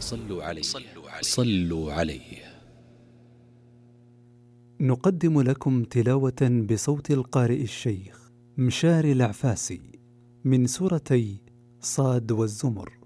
صلوا عليه. نقدم لكم تلاوة بصوت القارئ الشيخ مشاري العفاسي من سورتي صاد والزمر.